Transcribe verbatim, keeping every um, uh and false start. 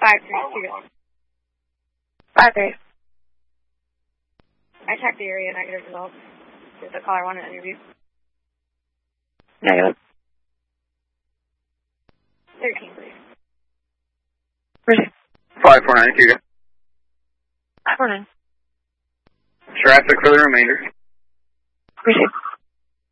Five three, two go. Five three. I checked the area, negative results. Did the caller want an interview? Negative. Thirteen, please. Proceed. Five four nine, two go. Five four nine. Traffic for the remainder. Proceed.